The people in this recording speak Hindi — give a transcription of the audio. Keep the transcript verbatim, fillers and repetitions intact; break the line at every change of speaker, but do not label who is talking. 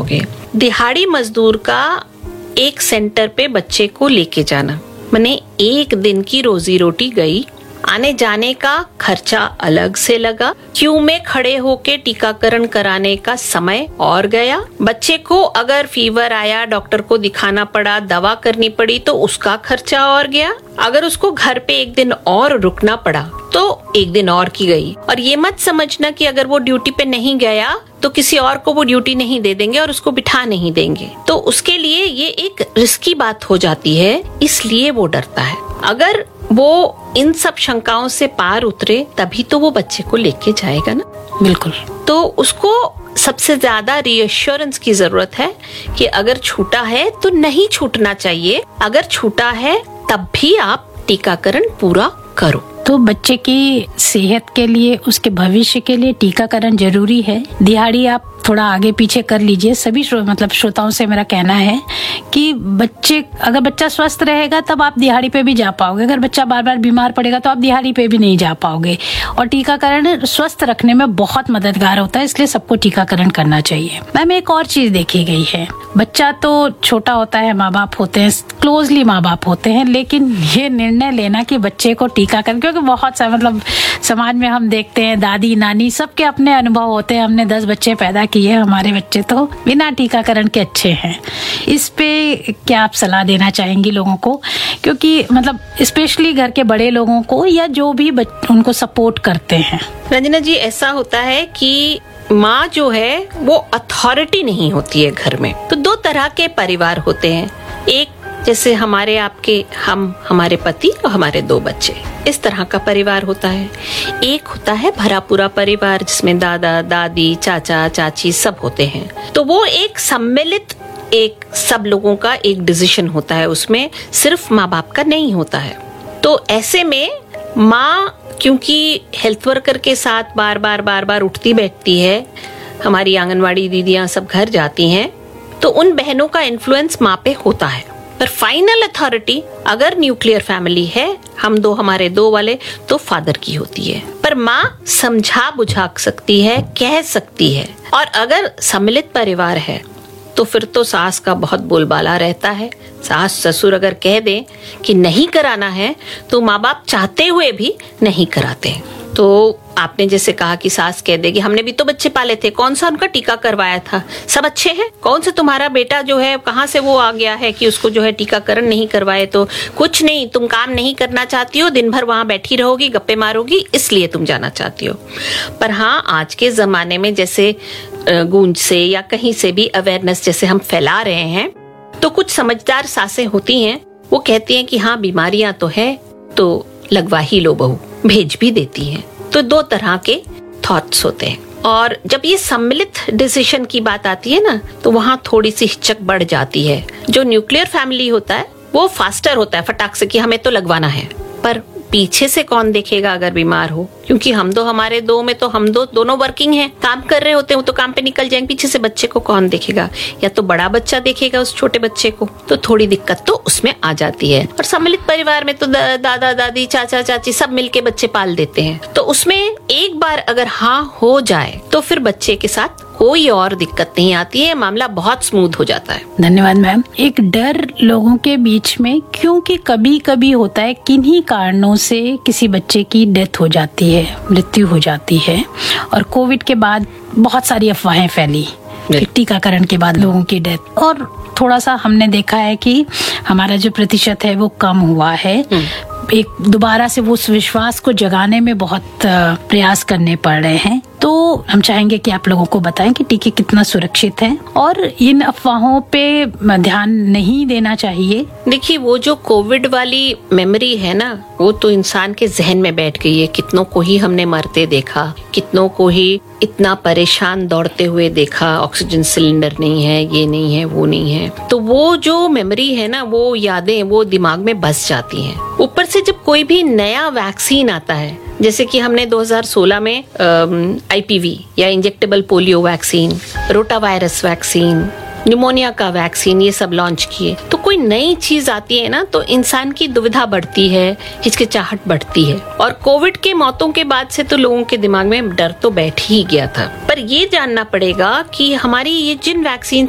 पाओगे। दिहाड़ी मजदूर का एक सेंटर पे बच्चे को लेके जाना, माने एक दिन की रोजी रोटी गई, आने जाने का खर्चा अलग से लगा, क्यू में खड़े होके टीकाकरण कराने का समय और गया, बच्चे को अगर फीवर आया डॉक्टर को दिखाना पड़ा, दवा करनी पड़ी तो उसका खर्चा और गया, अगर उसको घर पे एक दिन और रुकना पड़ा तो एक दिन और की गई। और ये मत समझना कि अगर वो ड्यूटी पे नहीं गया तो किसी और को वो ड्यूटी नहीं दे देंगे और उसको बिठा नहीं देंगे, तो उसके लिए ये एक रिस्की बात हो जाती है, इसलिए वो डरता है। अगर वो इन सब शंकाओं से पार उतरे तभी तो वो बच्चे को लेके जाएगा ना।
बिल्कुल।
तो उसको सबसे ज्यादा रीअश्योरेंस की जरूरत है कि अगर छूटा है तो नहीं छूटना चाहिए, अगर छूटा है तब भी आप टीकाकरण पूरा करो।
तो बच्चे की सेहत के लिए, उसके भविष्य के लिए टीकाकरण जरूरी है। दिहाड़ी आप थोड़ा आगे पीछे कर लीजिए। सभी श्रो, मतलब श्रोताओं से मेरा कहना है कि बच्चे, अगर बच्चा स्वस्थ रहेगा तब आप दिहाड़ी पे भी जा पाओगे, अगर बच्चा बार बार बीमार पड़ेगा तो आप दिहाड़ी पे भी नहीं जा पाओगे। और टीकाकरण स्वस्थ रखने में बहुत मददगार होता है, इसलिए सबको टीकाकरण करना चाहिए। मैम, एक और चीज देखी गई है, बच्चा तो छोटा होता है, माँ बाप होते हैं, क्लोजली माँ बाप होते हैं, लेकिन ये निर्णय लेना कि बच्चे को टीकाकरण, क्योंकि बहुत सा मतलब समाज में हम देखते हैं दादी नानी सबके अपने अनुभव होते हैं, हमने दस बच्चे पैदा किए, हमारे बच्चे तो बिना टीकाकरण के अच्छे हैं। इस पे क्या आप सलाह देना चाहेंगी लोगों को, क्योंकि मतलब स्पेशली घर के बड़े लोगों को या जो भी उनको सपोर्ट करते हैं?
रंजना जी, ऐसा होता है कि माँ जो है वो अथॉरिटी नहीं होती है घर में। तो दो तरह के परिवार होते हैं, एक जैसे हमारे आपके, हम हमारे पति और हमारे दो बच्चे, इस तरह का परिवार होता है। एक होता है भरा पूरा परिवार जिसमें दादा दादी चाचा चाची सब होते हैं, तो वो एक सम्मिलित, एक सब लोगों का एक डिसीजन होता है, उसमें सिर्फ माँ बाप का नहीं होता है। तो ऐसे में माँ क्योंकि हेल्थ वर्कर के साथ बार बार बार बार उठती बैठती है, हमारी आंगनवाड़ी दीदियां सब घर जाती हैं, तो उन बहनों का इन्फ्लुएंस माँ पे होता है। पर फाइनल अथॉरिटी अगर न्यूक्लियर फैमिली है, हम दो हमारे दो वाले, तो फादर की होती है। पर माँ समझा बुझा सकती है, कह सकती है। और अगर सम्मिलित परिवार है तो फिर तो सास का बहुत बोलबाला रहता है। सास ससुर अगर कह दें कि नहीं कराना है तो माँ बाप चाहते हुए भी नहीं कराते। तो आपने जैसे कहा कि सास कह देगी हमने भी तो बच्चे पाले थे, कौन सा उनका टीका करवाया था, सब अच्छे हैं, कौन से तुम्हारा बेटा जो है कहाँ से वो आ गया है कि उसको जो है टीकाकरण नहीं करवाए। तो कुछ नहीं, तुम काम नहीं करना चाहती हो, दिन भर वहां बैठी रहोगी, गप्पे मारोगी, इसलिए तुम जाना चाहती हो। पर हाँ, आज के जमाने में जैसे गूंज से या कहीं से भी अवेयरनेस जैसे हम फैला रहे हैं, तो कुछ समझदार सासें होती हैं, वो कहती हैं कि हाँ बीमारियां तो है तो लगवा ही लो बहू, भेज भी देती हैं। तो दो तरह के थॉट्स होते हैं। और जब ये सम्मिलित डिसीजन की बात आती है ना, तो वहाँ थोड़ी सी हिचक बढ़ जाती है। जो न्यूक्लियर फैमिली होता है वो फास्टर होता है फटाक से कि हमें तो लगवाना है, पर पीछे से कौन देखेगा अगर बीमार हो, क्योंकि हम दो हमारे दो में तो हम दो दोनों वर्किंग हैं, काम कर रहे होते हैं, वो तो काम पे निकल जाएंगे, पीछे से बच्चे को कौन देखेगा, या तो बड़ा बच्चा देखेगा उस छोटे बच्चे को, तो थोड़ी दिक्कत तो उसमें आ जाती है। और सम्मिलित परिवार में तो दा, दादा दादी चाचा चाची सब मिलके बच्चे पाल देते हैं, तो उसमें एक बार अगर हाँ हो जाए तो फिर बच्चे के साथ कोई और दिक्कत नहीं आती है, मामला बहुत स्मूथ हो जाता है।
धन्यवाद मैम। एक डर लोगों के बीच में, क्योंकि कभी कभी होता है किन्हीं कारणों से किसी बच्चे की डेथ हो जाती है, मृत्यु हो जाती है, और कोविड के बाद बहुत सारी अफवाहें फैली, टीकाकरण के बाद लोगों की डेथ, और थोड़ा सा हमने देखा है कि हमारा जो प्रतिशत है वो कम हुआ है। एक दोबारा से वो विश्वास को जगाने में बहुत प्रयास करने पड़ रहे हैं। तो हम चाहेंगे कि आप लोगों को बताएं कि टीके कितना सुरक्षित हैं और इन अफवाहों पे ध्यान नहीं देना चाहिए।
देखिए, वो जो कोविड वाली मेमोरी है ना, वो तो इंसान के जहन में बैठ गई है। कितनों को ही हमने मरते देखा, कितनों को ही इतना परेशान दौड़ते हुए देखा, ऑक्सीजन सिलेंडर नहीं है, ये नहीं है, वो नहीं है। तो वो जो मेमोरी है ना, वो यादें वो दिमाग में बस जाती हैं। ऊपर से जब कोई भी नया वैक्सीन आता है, जैसे कि हमने दो हज़ार सोलह में आईपीवी या injectable polio vaccine, rotavirus vaccine, pneumonia का वैक्सीन, ये सब लॉन्च किए, तो कोई नई चीज आती है ना तो इंसान की दुविधा बढ़ती है, हिचकिचाहट बढ़ती है। और कोविड के मौतों के बाद से तो लोगों के दिमाग में डर तो बैठ ही गया था। पर ये जानना पड़ेगा कि हमारी ये जिन वैक्सीन